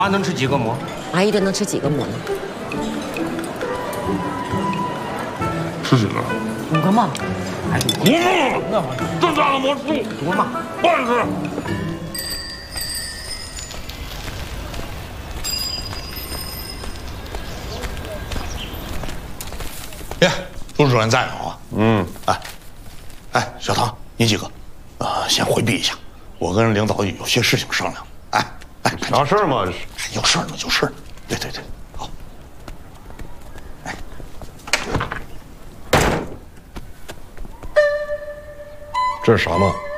妈能吃几个馍？ 阿一顿能吃几个馍呢？ 吃几个 5个嘛。 哎， ？5个，这么大的馍多嘛？ 不爱吃。耶，朱主任在呢啊。哎，小唐，你几个，先回避一下，我跟领导有些事情商量。哎， 啥事儿嘛？ 有事儿呢，有事儿。对，好。哎， 这是啥嘛？